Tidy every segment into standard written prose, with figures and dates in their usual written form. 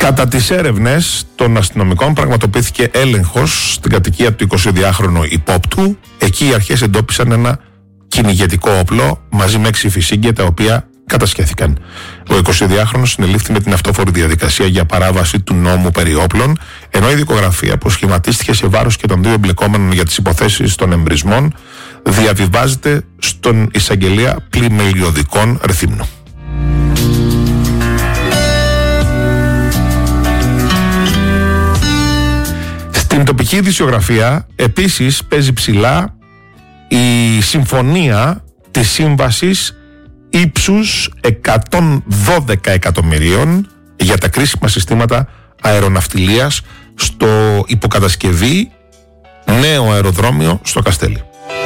Κατά τις έρευνες των αστυνομικών πραγματοποιήθηκε έλεγχος στην κατοικία του 22χρονου υπόπτου. Εκεί οι αρχές εντόπισαν ένα κυνηγετικό όπλο μαζί με 6 φυσίγγια τα οποία κατασχέθηκαν. Ο 22χρονος συνελήφθη με την αυτόφορη διαδικασία για παράβαση του νόμου περί όπλων, ενώ η δικογραφία που σχηματίστηκε σε βάρος και των 2 εμπλεκόμενων για τις υποθέσεις των εμπρισμών διαβιβάζεται στον εισαγγελέα Πλημελιωδικών Ρθύμνου. Στην τοπική ειδησιογραφία επίσης παίζει ψηλά η συμφωνία της σύμβασης ύψους 112 εκατομμυρίων για τα κρίσιμα συστήματα αεροναυτιλίας στο υποκατασκευή νέο αεροδρόμιο στο Καστέλι.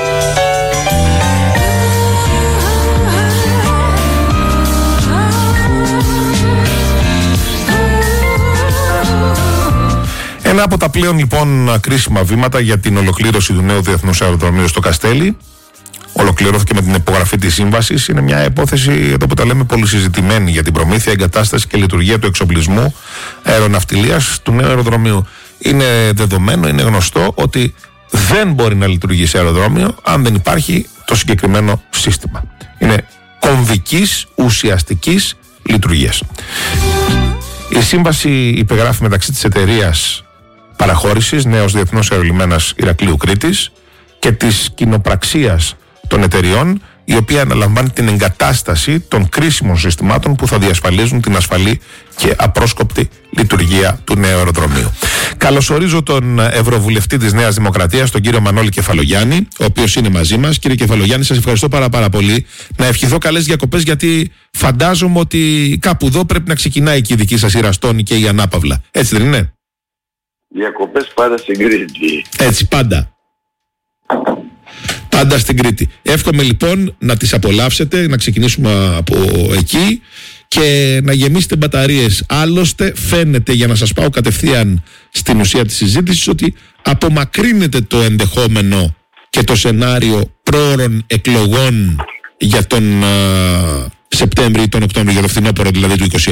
Ένα από τα πλέον λοιπόν κρίσιμα βήματα για την ολοκλήρωση του νέου διεθνούς αεροδρομίου στο Καστέλι ολοκληρώθηκε με την υπογραφή της σύμβασης. Είναι μια υπόθεση εδώ που τα λέμε πολύ συζητημένη για την προμήθεια, εγκατάσταση και λειτουργία του εξοπλισμού αεροναυτιλίας του νέου αεροδρομίου. Είναι δεδομένο, είναι γνωστό ότι δεν μπορεί να λειτουργήσει αεροδρόμιο αν δεν υπάρχει το συγκεκριμένο σύστημα. Είναι κομβικής ουσιαστικής λειτουργίας. Η σύμβαση υπεγράφει μεταξύ της εταιρείας παραχώρησης Νέος Διεθνός Αερολιμένας Ηρακλείου Κρήτης και της κοινοπραξίας των εταιριών, η οποία αναλαμβάνει την εγκατάσταση των κρίσιμων συστημάτων που θα διασφαλίζουν την ασφαλή και απρόσκοπτη λειτουργία του νέου αεροδρομίου. Καλωσορίζω τον Ευρωβουλευτή της Νέας Δημοκρατίας, τον κύριο Μανώλη Κεφαλογιάννη, ο οποίος είναι μαζί μας. Κύριε Κεφαλογιάννη, σας ευχαριστώ πάρα πολύ. Να ευχηθώ καλές διακοπές, γιατί φαντάζομαι ότι κάπου εδώ πρέπει να ξεκινάει και η δική σας η Ραστόνη και η Ανάπαυλα. Έτσι δεν είναι? Διακοπές πάντα στην Κρήτη. Έτσι, πάντα. Πάντα στην Κρήτη. Εύχομαι λοιπόν να τις απολαύσετε, να ξεκινήσουμε από εκεί και να γεμίσετε μπαταρίες. Άλλωστε φαίνεται, για να σας πάω κατευθείαν στην ουσία της συζήτησης, ότι απομακρύνεται το ενδεχόμενο και το σενάριο πρόωρων εκλογών για τον Σεπτέμβριο ή τον Οκτώβριο, για το φθινόπωρο δηλαδή του 2026.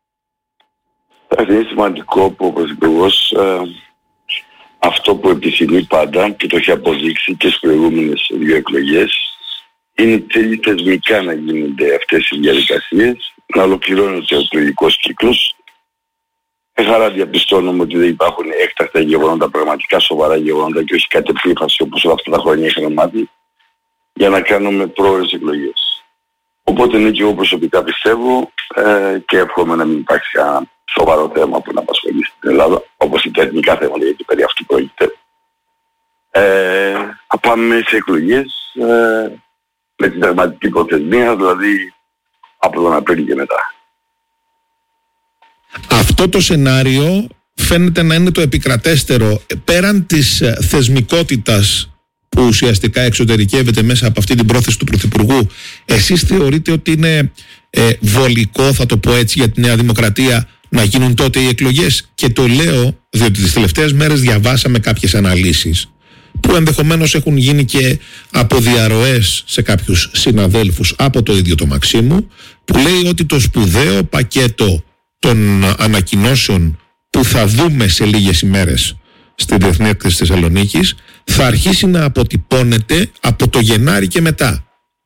Είναι σημαντικό που ο Πρωθυπουργός αυτό που επιθυμεί πάντα και το έχει αποδείξει και στις προηγούμενες 2 εκλογές είναι ότι θέλει θεσμικά να γίνονται αυτές οι διαδικασίες, να ολοκληρώνεται ο εκλογικός κύκλος. Με χαρά διαπιστώνουμε ότι δεν υπάρχουν έκτακτα γεγονότα, πραγματικά σοβαρά γεγονότα και όχι κατ' επίφαση όπως όλα αυτά τα χρόνια είχαμε μάθει, για να κάνουμε πρόορες εκλογές. Οπότε είναι και εγώ προσωπικά πιστεύω και εύχομαι να μην υπάρξει κανένα σοβαρό θέμα που να απασχολεί στην Ελλάδα, όπως και τα εθνικά θέματα, γιατί περί αυτού πρόκειται. Θα πάμε σε εκλογές με την τερματική προθεσμία, δηλαδή από τον Απρίλιο και μετά. Αυτό το σενάριο φαίνεται να είναι το επικρατέστερο. Πέραν της θεσμικότητας που ουσιαστικά εξωτερικεύεται μέσα από αυτή την πρόθεση του Πρωθυπουργού, εσείς θεωρείτε ότι είναι βολικό, θα το πω έτσι, για τη Νέα Δημοκρατία να γίνουν τότε οι εκλογές? Και το λέω διότι τις τελευταίες μέρες διαβάσαμε κάποιες αναλύσεις που ενδεχομένως έχουν γίνει και από διαρροές σε κάποιους συναδέλφους από το ίδιο το Μαξίμου, που λέει ότι το σπουδαίο πακέτο των ανακοινώσεων που θα δούμε σε λίγες ημέρες στη Διεθνή Έκθεση της Θεσσαλονίκης θα αρχίσει να αποτυπώνεται από το Γενάρη και μετά.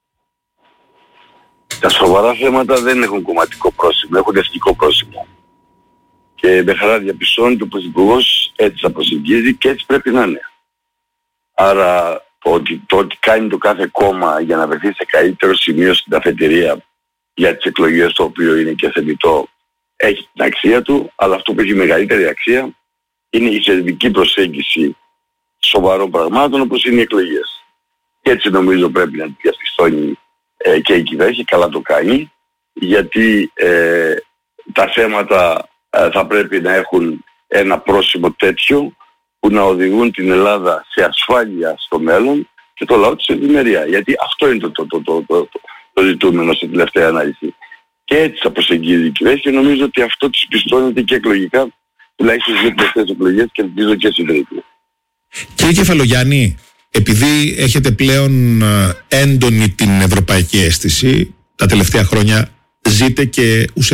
Τα σοβαρά θέματα δεν έχουν κομματικό πρόσημο, έχουν εθνικό πρόσημο. Και με χαρά διαπιστώνει ότι ο Πρωθυπουργός έτσι θα προσεγγίζει και έτσι πρέπει να είναι. Άρα το ότι κάνει το κάθε κόμμα για να βρεθεί σε καλύτερο σημείο στην αφετηρία για τις εκλογές, το οποίο είναι και θεμιτό, έχει την αξία του, αλλά αυτό που έχει μεγαλύτερη αξία είναι η θεσμική προσέγγιση σοβαρών πραγμάτων όπως είναι οι εκλογές. Και έτσι νομίζω πρέπει να διαπιστώνει και η κυβέρνηση, καλά το κάνει, γιατί τα θέματα θα πρέπει να έχουν ένα πρόσημο τέτοιο που να οδηγούν την Ελλάδα σε ασφάλεια στο μέλλον και το λαό της σε ευημερία. Γιατί αυτό είναι το ζητούμενο στην τελευταία ανάλυση. Και έτσι θα προσεγγίζει η κυβέρνηση και νομίζω ότι αυτό της πιστώνεται και εκλογικά, τουλάχιστον στις 2 τελευταίες εκλογές και ελπίζω και στην τρίτη. Κύριε Κεφαλογιάννη, επειδή έχετε πλέον έντονη την ευρωπαϊκή αίσθηση, τα τελευταία χρόνια ζείτε και ουσιαστικά